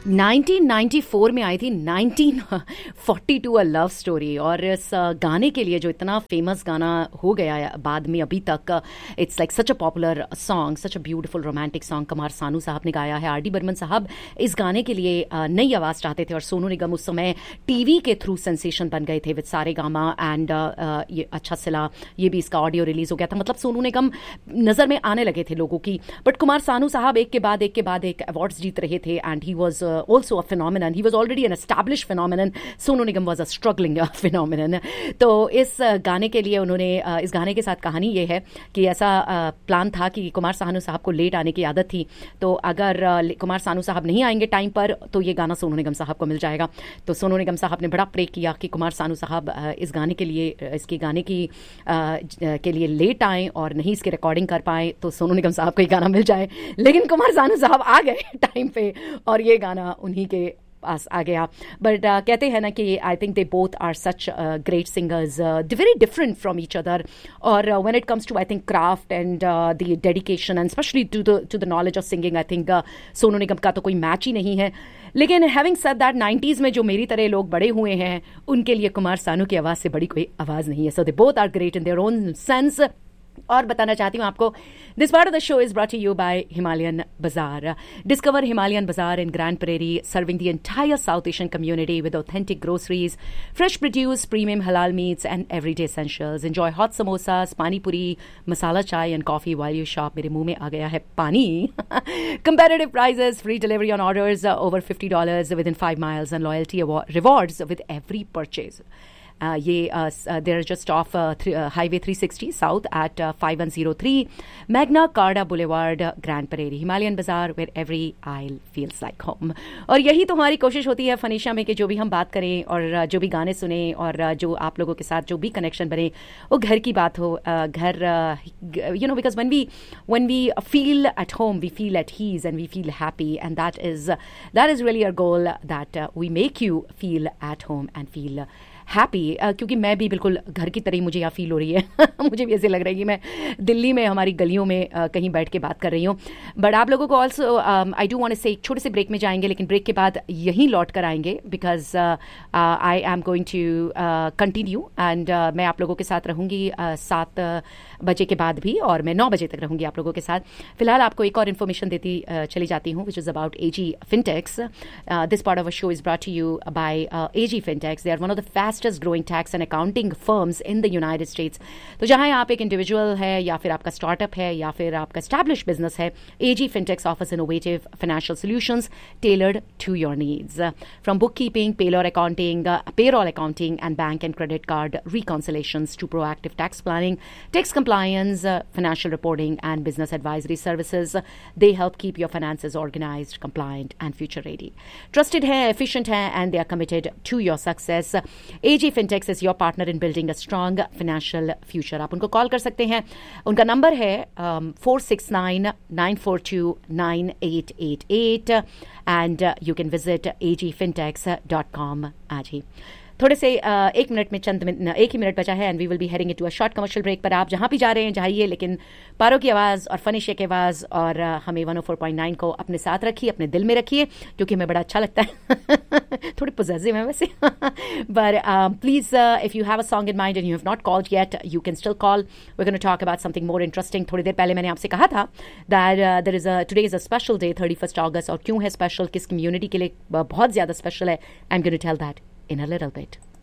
1994 में आई थी 1942 a love story. और इस गाने के लिए जो इतना फेमस गाना हो गया है बाद में अभी तक, it's like such a popular song, such a beautiful romantic song. Kumar Sanu साहब ने गाया है। आर.डी. बर्मन साहब इस गाने के लिए नई आवाज़ चाहते थे और सोनू निगम उस समय टीवी के थ्रू सेंसेशन बन गए थे विद सारे गामा एंड ये अच्छा सिला, ये भी इसका ऑडियो रिलीज हो गया था। मतलब सोनू निगम नज़र में आने लगे थे लोगों की। बट कुमार सानू साहब एक के बाद एक अवार्ड्स जीत रहे थे and he was also a phenomenon. He was already an established phenomenon. Sonu Nigam was a struggling phenomenon. तो इस गाने के लिए उन्होंने इस गाने के साथ कहानी ये है कि ऐसा प्लान था कि कुमार सानू साहब को लेट आने की आदत थी, तो अगर कुमार सानू साहब नहीं आएंगे टाइम पर तो ये गाना सोनू निगम साहब को मिल जाएगा। तो सोनू निगम साहब ने बड़ा प्रे किया कि कुमार सानू साहब इस गाने के लिए, इसके गाने की के लिए लेट आए और नहीं इसकी रिकॉर्डिंग कर पाए तो सोनू निगम साहब को ये गाना मिल जाए। लेकिन कुमार सानू साहब आ गए टाइम पे और ये गाना उन्हीं के पास आ गया। बट कहते हैं ना कि I think they both are such great singers, very different from each other. और when it comes to I think craft and the dedication and specially to the knowledge of singing, I think Sonu Nigam का तो कोई match ही नहीं है। लेकिन having said that 90s में जो मेरी तरह लोग बड़े हुए हैं उनके लिए कुमार सानू की आवाज़ से बड़ी कोई आवाज़ नहीं है। सो they both are great in their own sense. और बताना चाहती हूँ आपको, this part of the show is brought to you bye Himalayan बाजार। डिस्कवर हिमालयन बाजार इन grand prairie, serving the entire south Asian community with authentic groceries, fresh produce, premium हलाल meets and everyday essentials. Enjoy hot samosas, पानी पूरी, मसाला चाय and coffee while you shop. मेरे मुंह में आ गया है पानी। Comparative prices, free delivery on orders over $50 with in 5 miles and loyalty rewards with every purchase. They're just off Highway 360 South at 5103 Magna Carta Boulevard, Grand Prairie. Himalayan Bazaar, where every aisle feels like home. और यही तो हमारी कोशिश होती है फनीशा में कि जो भी हम बात करें और जो भी गाने सुने और जो आप लोगों के साथ जो भी कनेक्शन बने वो घर की बात हो। घर you know, because when we feel at home, we feel at ease and we feel happy, and that is really our goal, that we make you feel at home and feel happy. क्योंकि मैं भी बिल्कुल घर की तरह मुझे यहाँ feel हो रही है। मुझे भी ऐसे लग रहा है कि मैं दिल्ली में हमारी गलियों में कहीं बैठ के बात कर रही हूँ। बट आप लोगों को also I do want to से एक छोटे से ब्रेक में जाएंगे, लेकिन ब्रेक के बाद यहीं लौट कर आएंगे because I am going to continue and मैं आप लोगों के साथ रहूँगी 7 बजे के बाद भी, और मैं 9 बजे तक रहूँगी आप लोगों के साथ। फिलहाल आपको एक और इन्फॉर्मेशन देती चली जाती हूँ which is about AG Fintechs. This part of a show is brought to you bye AG Fintechs. They are one of the fastest growing tax and accounting firms in the United States. तो जहां आप एक individual है या फिर आपका startup है या फिर आपका established business है, AG Fintechs offers innovative financial solutions tailored to your needs. From bookkeeping, payroll accounting and bank and credit card reconciliations to proactive tax planning, tax compliance, financial reporting and business advisory services, they help keep your finances organized, compliant and future ready. Trusted है, efficient है and they are committed to your success. AG Fintechs is your partner in building a strong financial future. आप उनको call कर सकते हैं। उनका number है 469-942-9888 and you can visit agfintechs.com आज ही। थोड़े से एक ही मिनट बचा है and we will be heading into a short commercial break. पर आप जहाँ भी जा रहे हैं जाइए, लेकिन पारो की आवाज़ और फनीशे की आवाज़ और हमें 104.9 को अपने साथ रखिए, अपने दिल में रखिए, क्योंकि हमें बड़ा अच्छा लगता है। थोड़ी पॉजिटिव है वैसे। But please if you have a song in mind and you have not called yet, you can still call. We gonna talk about something more interesting. थोड़ी देर पहले मैंने आपसे कहा था that today is a special day, 31 अगस्त। और क्यों है special, किस कम्युनिटी के लिए बहुत ज़्यादा स्पेशल है, I am gonna tell that in a little bit.